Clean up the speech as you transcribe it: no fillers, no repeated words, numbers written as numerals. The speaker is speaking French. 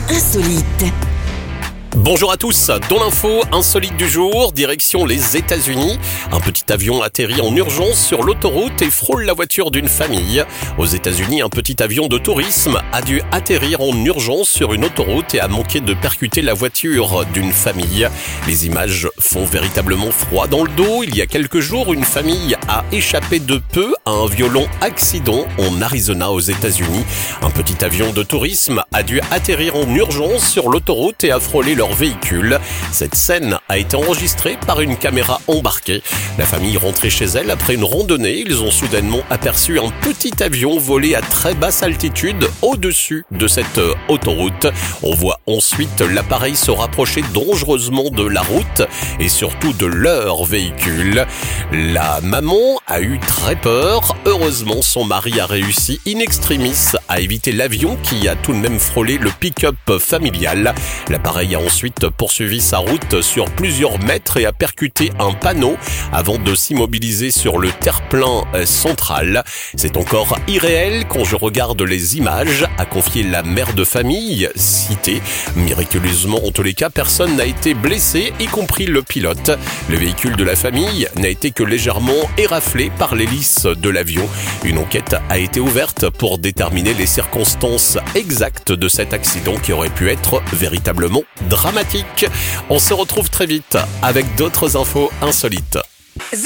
insolite. Bonjour à tous, dans l'info insolite du jour, direction les États-Unis. Un petit avion atterrit en urgence sur l'autoroute et frôle la voiture d'une famille. Aux États-Unis, un petit avion de tourisme a dû atterrir en urgence sur une autoroute et a manqué de percuter la voiture d'une famille. Les images font véritablement froid dans le dos. Il y a quelques jours, une famille a échappé de peu à un violent accident en Arizona aux États-Unis. Un petit avion de tourisme a dû atterrir en urgence sur l'autoroute et a frôlé leur véhicule. Cette scène a été enregistrée par une caméra embarquée. La famille rentrait chez elle après une randonnée. Ils ont soudainement aperçu un petit avion voler à très basse altitude au-dessus de cette autoroute. On voit ensuite l'appareil se rapprocher dangereusement de la route et surtout de leur véhicule. La maman a eu très peur. Heureusement, son mari a réussi in extremis à éviter l'avion qui a tout de même frôlé le pick-up familial. L'appareil a ensuite poursuivi sa route sur plusieurs mètres et a percuté un panneau avant de s'immobiliser sur le terre-plein central. C'est encore irréel quand je regarde les images, a confié la mère de famille citée. Miraculeusement, en tous les cas, personne n'a été blessé, y compris le pilote. Le véhicule de la famille n'a été que légèrement éraflé par l'hélice de l'avion. Une enquête a été ouverte pour déterminer les circonstances exactes de cet accident qui aurait pu être véritablement dramatique. On se retrouve très vite avec d'autres infos insolites.